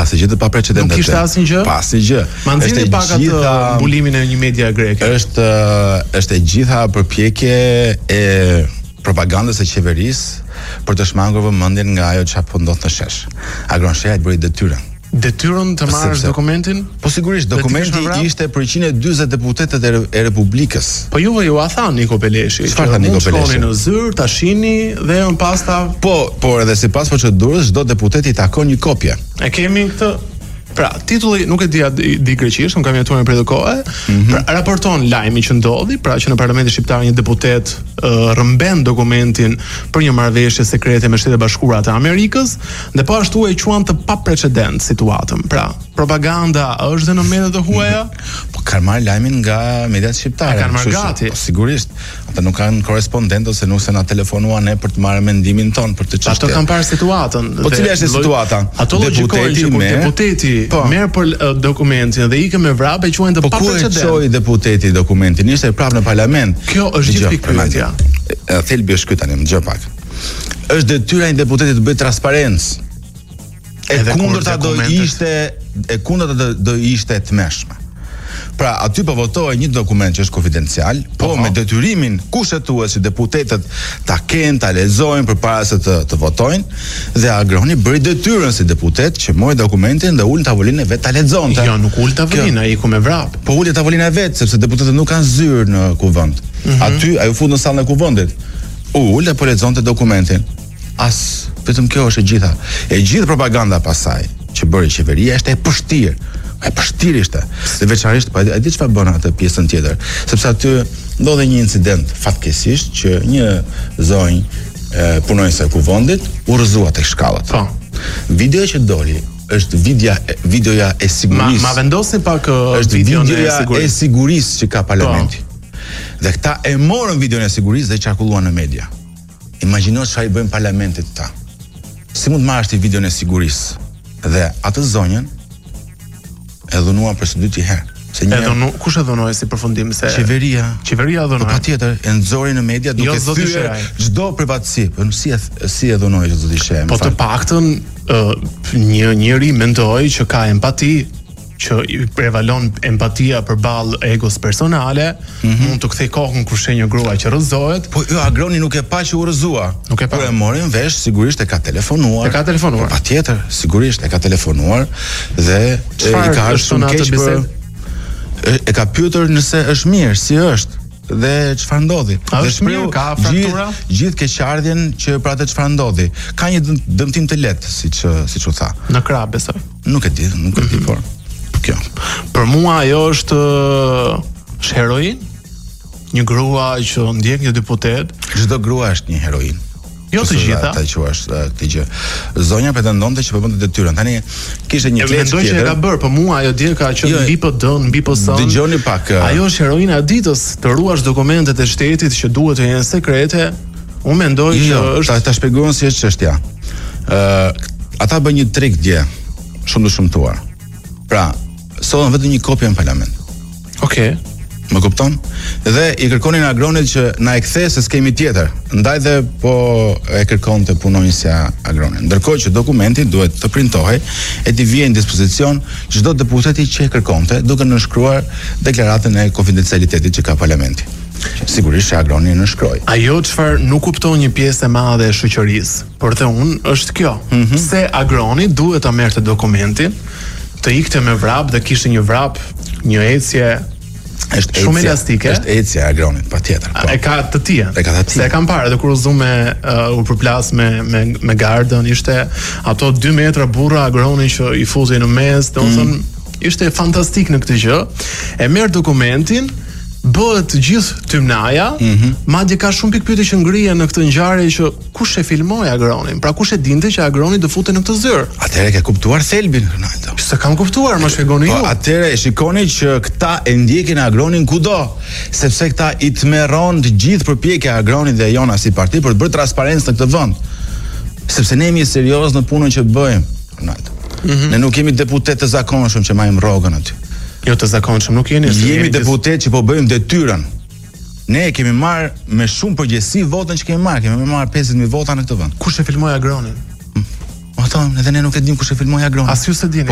asnjë të paprecedente. Nuk kishte asnjë gjë? Pa asnjë gjë. Ma nxjerrni pak atë mbulimin e një media greke. Është e gjitha përpjekje e propagandës së qeverisë për të shmangur vëmendjen nga ajo çfarë po ndodh në shesh. Agroshea bëri detyrën. Detyrën të marrësh dokumentin? Po sigurisht, dokumenti ishte për 140 deputetët e Republikës. Po juve ju a tha Niko Beleshi që mund shkoni në zyrë, ta shihni dhe në pasta. Por edhe sipas procedurës çdo deputet i takon një kopje. E kemi këtë. Pra, titulli nuk e di greqisht, nuk kam jetuar në përdo kohë. Pra, raporton lajmi që ndodhi, pra që në Parlamentin Shqiptar një deputet rëmben dokumentin për një marrëveshje sekrete me Shtetet Bashkuara të Amerikës dhe po ashtu e quan të paprecedent situatën. Pra, propaganda është dhe në mediat e huaja? Po kanë marrë lajmin nga mediat shqiptare. Kanë marrë gati. Po sigurisht, ata nuk kanë korrespondent ose nuk se na telefonuan ne për të marrë mendimin ton për të çështje. Ato kanë parë situatën. Po cila është situata? Ato logjikojnë që deputeti merr për dokumentin dhe ikën me vrap e quajnë të paprecedent. Po ku e çoi deputeti dokumentin? Ishte prapë në parlament. Kjo është gjithë pikpyetja. Thelbi është ky tani, më gjë pak. Është detyra e deputetit të bëjë transparencë. E kundërta do ishte tmeshme. Pra, aty po votohej një dokument që është konfidencial, po me detyrimin kushtetues që deputetët ta kenë, ta lexojnë përpara se të votojnë, dhe Agroni bëri detyrën si deputet që mori dokumentin dhe ul në tavolinën e vet ta lexonte. Jo, nuk ul tavolinë, ai ku me vrap. Po ul në tavolinë e vet, sepse deputetët nuk kanë zyrë në kuvend. Aty ai u fut në sallën e kuvendit. Ul dhe po lexonte dokumentin. Vetëm kjo është e gjitha. E gjithë propaganda pasaj që bëri qeveria është e pështirë. E pështirë ishte. Dhe veçanërisht, po e di çfarë bën atë pjesën tjetër, sepse aty ndodhi një incident fatkeqësisht që një zonjë punonjëse e kuvendit u rrëzua tek shkallët. Po. Videoja që doli është videoja e sigurisë. Ma vendosni pak videoja e sigurisë që ka parlamenti. Dhe këta e morën videon e sigurisë dhe qarkulluan në media. Imagjino çfarë i bëjnë parlamentit këta. Si mund të marrësh ti videon e sigurisë dhe atë zonjën e dhunuan për së dyti herë. Kush e dhunoi si përfundim se Qeveria dhunoi. Po patjetër, e nxori në media duke thyer çdo privatësi, po si e dhunoi çdo dishe. Po të paktën një njeri mendoi që ka empati, që i prevalon empatia përballë egos personale, mund të kthej kokën kur sheh një grua që rrëzohet. Po Agroni nuk e pa që u rrëzua. Nuk e pa. Por e morin vesh, sigurisht e ka telefonuar. Po, patjetër, sigurisht e ka telefonuar dhe i ka shumë keq për. E ka pyetur nëse është mirë, si është dhe çfarë ndodhi. Dhe shpreh ka fraktura, gjithë keqardhjen që për atë çfarë ndodhi. Ka një dëmtim të lehtë, siç u tha. Në krah besoj. Nuk e di, por kjo. Për mua ajo është heroin. Një grua që ndjek një deputet. Çdo grua është një heroin. Jo të gjitha. Ta quash këtë gjë. Zonja pretendonte që po bënte detyrën. Tani kishte një kleç tjetër. Mendoj që e ka bërë, po mua ajo dje ka qenë mbi PD, mbi PS. Dëgjoni pak. Ajo është heroina e ditës, të ruash dokumentet e shtetit që duhet të jenë sekrete. Unë mendoj që është ta shpjegojmë si është çështja. Ata bën një trik dje, shumë të shëmtuar. Pra, sollën vetëm një kopje në parlament. Okej. Më kupton? Dhe i kërkonin Agronit që na e kthe se s'kemi tjetër. Ndaj dhe po e kërkonte punonjësja Agronit. Ndërkohë që dokumenti duhet të printohej e të vijë në dispozicion çdo deputeti që e kërkonte, duke nënshkruar deklaratën e konfidencialitetit që ka parlamenti. Sigurisht që Agroni nënshkroi. Ajo çfarë nuk kupton një pjesë e madhe e shoqërisë, por te unë është kjo. Se Agroni duhet ta merrte dokumentin, të ikte me vrap dhe kishte një vrap, një ecje shumë elastike. Është ecja e Agronit, patjetër. Po. E ka të tija. Se e kam parë edhe kur u përplas me gardën, ishte ato 2 metra burra Agroni që i fuzi në mes, domethënë ishte fantastik në këtë gjë. E merr dokumentin, bëhet gjithë tymnaja, madje ka shumë pikpyetje që ngrihen në këtë ngjarje që kush e filmoi Agronin? Pra kush e dinte që Agroni do futej në këtë zyrë? Atëherë ke kuptuar thelbin, Ronaldo. Se kam kuptuar, më shpjegoni ju. Po atëherë e shikoni që këta e ndjekin Agronin kudo, sepse këta i tmerron të gjithë përpjekja e Agronit dhe jona si parti për të bërë transparencë në këtë vend. Sepse ne jemi serioz në punën që bëjmë, Ronaldo. Ne nuk jemi deputet të zakonshëm që marrim rrogën aty. Jo të zakonshëm, nuk jeni. Jemi deputet që po bëjmë detyrën. Ne kemi marrë me shumë përgjegjësi votën që kemi marrë. Kemi marrë 50.000 vota në këtë vend. Kush e filmoi Agronin? Edhe ne nuk e dim kush e filmoi Agronin. As ju s'e dini.